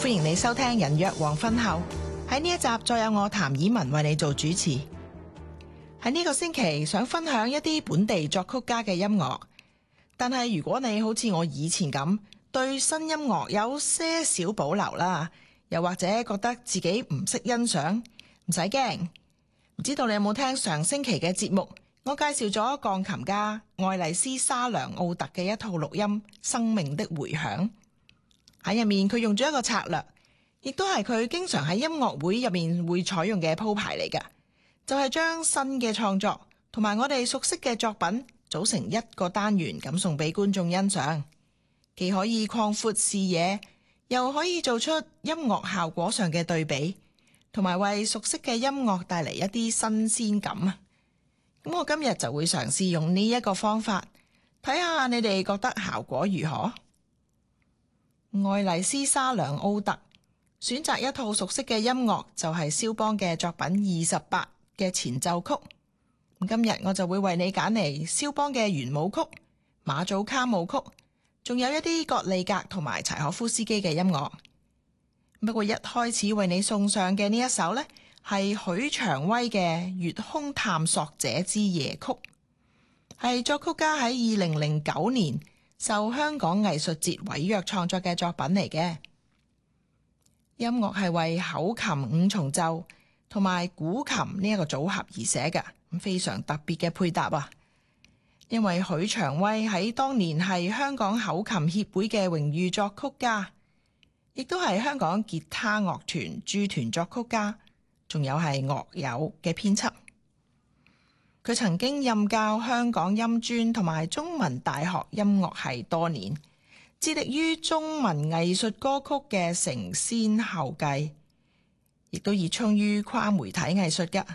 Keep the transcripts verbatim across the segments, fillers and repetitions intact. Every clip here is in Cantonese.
歡迎你收聽人約黃昏後。喺呢一集再有我譚以文為你做主持。喺呢個星期想分享一啲本地作曲家嘅音樂，但係如果你好似我以前咁對新音樂有些少保留啦，又或者覺得自己唔識欣賞，唔使驚。唔知道你有冇聽上星期嘅節目？我介紹咗鋼琴家愛麗絲沙良奧特嘅一套錄音《生命的迴響》。喺入面佢用咗一個策略，亦都係佢經常喺音樂會入面會採用嘅鋪排嚟㗎，就係將新嘅創作同埋我哋熟悉嘅作品組成一個單元咁送俾觀眾欣賞，既可以擴闊視野，又可以做出音樂效果上嘅對比，同埋為熟悉嘅音樂帶嚟一啲新鮮感啊！咁我今日就會嘗試用呢一個方法，睇下你哋覺得效果如何。愛麗絲沙良奧特選擇一套熟悉嘅音樂，就係肖邦嘅作品二十八嘅前奏曲。今日我就會為你揀嚟肖邦嘅圓舞曲、馬祖卡舞曲，仲有一啲葛利格同埋柴可夫斯基嘅音樂。不過一開始為你送上嘅呢一首呢，係許長威嘅《月空探索者之夜曲》，係作曲家喺二零零九年受香港藝術節委約創作嘅作品嚟嘅。音樂係為口琴五重奏同埋古琴呢一個組合而寫嘅，非常特別嘅配搭啊！因為許長威喺當年係香港口琴協會嘅榮譽作曲家，亦都係香港吉他樂團駐團作曲家，仲有係樂友嘅編輯。佢曾經任教香港音專同埋中文大學音樂系多年，致力於中文藝術歌曲嘅承先後繼，亦都熱衷於跨媒體藝術㗎。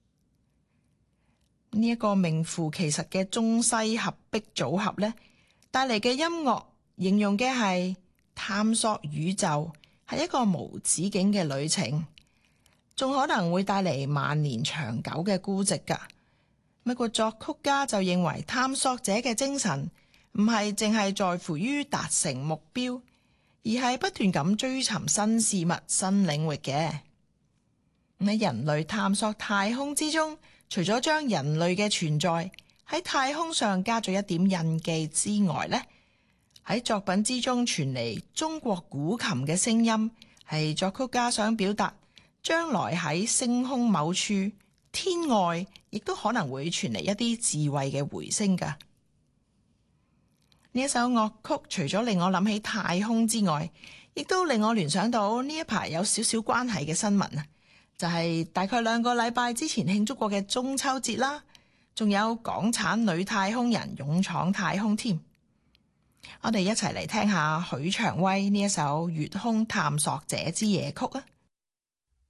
呢一個名副其實嘅中西合璧組合呢，帶嚟嘅音樂形容嘅係探索宇宙，係一個無止境嘅旅程，仲可能會帶嚟萬年長久嘅孤寂㗎。不過作曲家就認為探索者嘅精神唔係淨係在乎於達成目標，而係不斷咁追尋新事物、新領域嘅。喺人類探索太空之中，除咗將人類嘅存在喺太空上加咗一點印記之外呢，喺作品之中傳嚟中國古琴嘅聲音，係作曲家想表達將來喺星空某處天外，亦都可能會傳嚟一啲智慧嘅回聲㗎。呢一首樂曲除咗令我諗起太空之外，亦都令我聯想到呢一排有少少關係嘅新聞啊，就係大概兩個禮拜之前慶祝過嘅中秋節啦，仲有港產女太空人勇闖太空添。我哋一齊嚟聽下許長威呢一首《月空探索者之夜曲》啊！